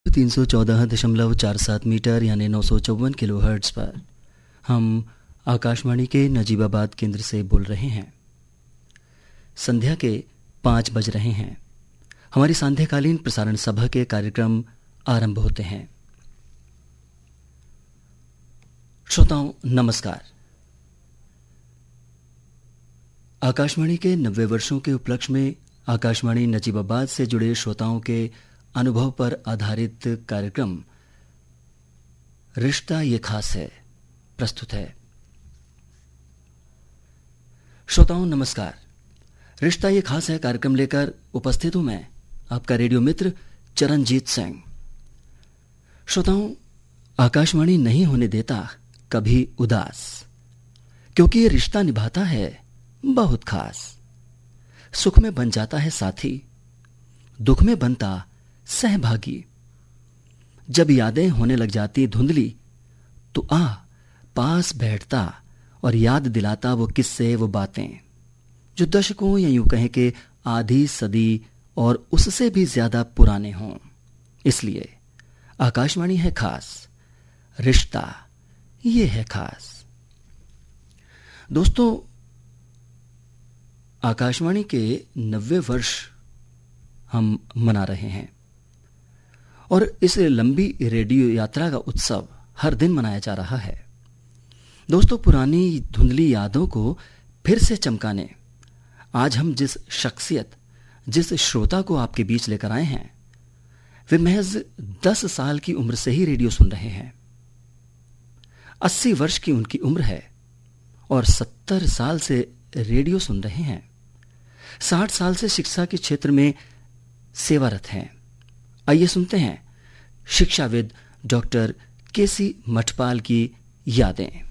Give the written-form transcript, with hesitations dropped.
314.47 metre यानी 954 kilohertz पर हम आकाशवाणी के नजीबाबाद केंद्र से बोल रहे हैं। संध्या के 5 बज रहे हैं। हमारी सांध्यकालीन प्रसारण सभा के कार्यक्रम आरंभ होते हैं। श्रोताओं नमस्कार। आकाशवाणी के 90 वर्षों के उपलक्ष्य में आकाशवाणी नजीबाबाद से जुड़े श्रोताओं के अनुभव पर आधारित कार्यक्रम रिश्ता ये खास है प्रस्तुत है। श्रोताओं नमस्कार। रिश्ता ये खास है कार्यक्रम लेकर उपस्थित हूं मैं, आपका रेडियो मित्र चरणजीत सिंह। श्रोताओं, आकाशवाणी नहीं होने देता कभी उदास, क्योंकि ये रिश्ता निभाता है बहुत खास। सुख में बन जाता है साथी, दुख में बनता सहभागी। जब यादें होने लग जाती धुंधली, तो पास बैठता और याद दिलाता वो किस्से, वो बातें जो दशकों या यूं कहें कि आधी सदी और उससे भी ज्यादा पुराने हों। इसलिए आकाशवाणी है खास, रिश्ता ये है खास। दोस्तों, आकाशवाणी के 90 वर्ष हम मना रहे हैं और इस लंबी रेडियो यात्रा का उत्सव हर दिन मनाया जा रहा है। दोस्तों, पुरानी धुंधली यादों को फिर से चमकाने आज हम जिस शख्सियत, जिस श्रोता को आपके बीच लेकर आए हैं, वे महज 10 साल की उम्र से ही रेडियो सुन रहे हैं। 80 वर्ष की उनकी उम्र है और 70 साल से रेडियो सुन रहे हैं। 60 साल से शिक्षा के क्षेत्र में सेवारत हैं। आइए सुनते हैं शिक्षाविद डॉक्टर केसी मठपाल की यादें।